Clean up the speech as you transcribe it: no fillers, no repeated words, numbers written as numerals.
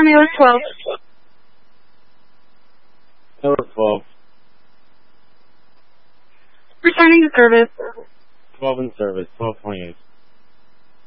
New York 12. New York 12. Returning to service. 12 in service, 1228.